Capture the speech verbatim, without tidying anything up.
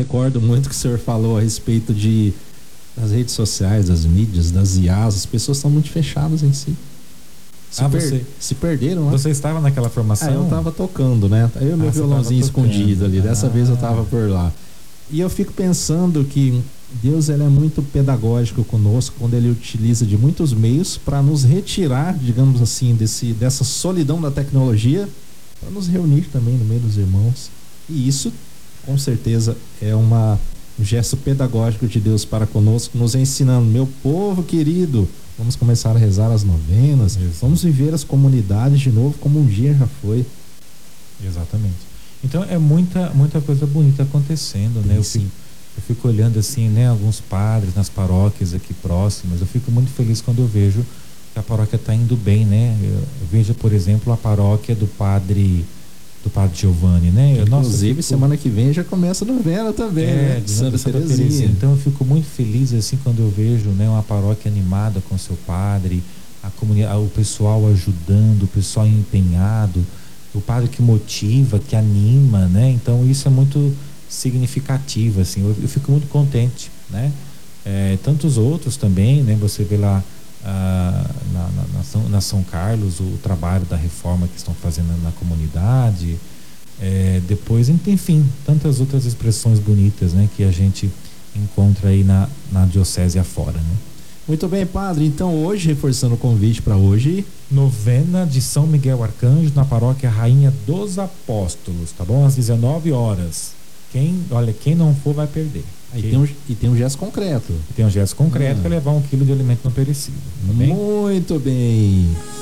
recordo muito que o senhor falou a respeito de das redes sociais, das mídias, das I As. As pessoas estão muito fechadas em si. Se, ah, per, você, se perderam, né? Você estava naquela formação? Ah, eu estava tocando, né? Eu e meu ah, violãozinho escondido ali. Dessa ah. vez eu estava por lá. E eu fico pensando que Deus, ele é muito pedagógico conosco quando ele utiliza de muitos meios para nos retirar, digamos assim, desse, dessa solidão da tecnologia, para nos reunir também no meio dos irmãos. E isso, com certeza, é uma, um gesto pedagógico de Deus para conosco, nos ensinando: meu povo querido, vamos começar a rezar as novenas, Isso. vamos viver as comunidades de novo como um dia já foi. Exatamente. Então é muita, muita coisa bonita acontecendo, né? Eu fico, eu fico olhando assim, né? Alguns padres nas paróquias aqui próximas. Eu fico muito feliz quando eu vejo que a paróquia está indo bem, né? Eu, eu vejo, por exemplo, a paróquia do padre do padre Giovanni, né? Eu, Inclusive, fico... semana que vem já começa a novena também, é, né? De Santa, Santa Teresinha. Teresinha. Então eu fico muito feliz assim quando eu vejo, né, uma paróquia animada com seu padre, a comunidade, o pessoal ajudando, o pessoal empenhado, o padre que motiva, que anima, né? Então isso é muito significativo, assim. Eu, eu fico muito contente, né? É, tantos outros também, né? Você vê lá ah, na, na, na, São, na São Carlos o trabalho da reforma que estão fazendo na, na comunidade. É, depois, enfim, tantas outras expressões bonitas, né? Que a gente encontra aí na, na diocese afora, né? Muito bem, padre. Então hoje, reforçando o convite para hoje, novena de São Miguel Arcanjo na paróquia Rainha dos Apóstolos, tá bom? Às dezenove horas. Quem, olha, quem não for vai perder. E tem, um, e tem um gesto concreto. E tem um gesto concreto ah. que é levar um quilo de alimento não perecível. Tá bem? Muito bem.